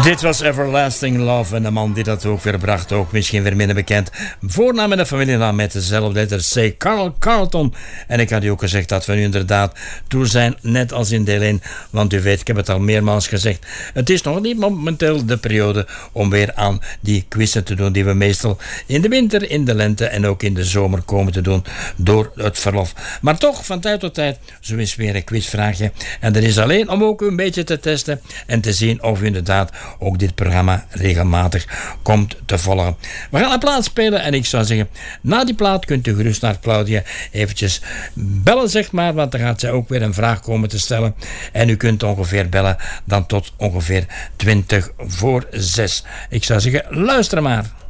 Dit was Everlasting Love en de man die dat ook weer bracht, ook misschien weer minder bekend. Voornaam en de familienaam met dezelfde letters, C. Carl Carlton. En ik had u ook gezegd dat we nu inderdaad toe zijn, net als in deel 1. Want u weet, ik heb het al meermaals gezegd, het is nog niet momenteel de periode om weer aan die quizzen te doen die we meestal in de winter, in de lente en ook in de zomer komen te doen door het verlof. Maar toch, van tijd tot tijd, zo is weer een quizvraagje. En dat is alleen om ook een beetje te testen en te zien of u inderdaad ook dit programma regelmatig komt te volgen. We gaan een plaat spelen en ik zou zeggen, na die plaat kunt u gerust naar Claudia eventjes bellen, zeg maar, want dan gaat zij ook weer een vraag komen te stellen. En u kunt ongeveer bellen dan tot ongeveer 20 voor 6. Ik zou zeggen, luister maar.